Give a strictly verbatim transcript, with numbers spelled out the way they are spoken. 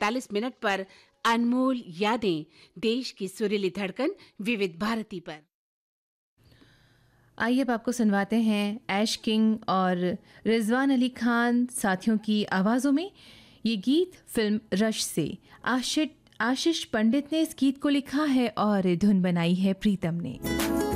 पैंतालीस मिनट पर अनमोल यादें, देश की सुरीली धड़कन विविध भारती पर। आइए अब आपको सुनवाते हैं ऐश किंग और रिजवान अली खान साथियों की आवाज़ों में ये गीत फिल्म रश से। आशिश आशीष पंडित ने इस गीत को लिखा है और धुन बनाई है प्रीतम ने।